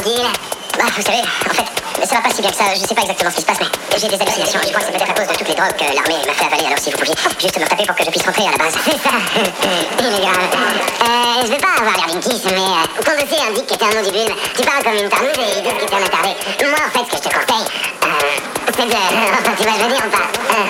tranquille. Bah, vous savez, en fait, ça va pas si bien que ça. Je sais pas exactement ce qui se passe, mais j'ai des hallucinations. Je crois que c'est peut-être à cause de toutes les drogues que l'armée m'a fait avaler. Alors si vous pouviez juste me taper pour que je puisse rentrer à la base. C'est ça. Il est grave. Je veux pas avoir l'air d'une kiss, mais ton dossier indique que t'es un nodibule. Tu parles comme une tarnouse et ils disent que t'es un attardé. Moi, en fait, ce que je te conseille, c'est de... Enfin, tu vas venir ou pas